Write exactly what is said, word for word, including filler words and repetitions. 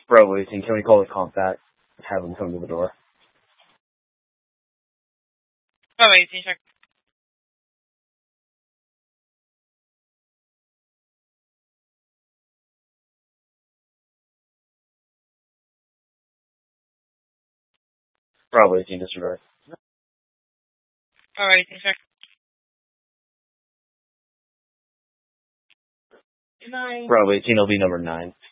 Bravo eighteen, can we call the comp back? Have them come to the door. Bravo eighteen, check. Bravo eighteen, disregard. Bravo eighteen, check. Bravo eighteen, will be number nine.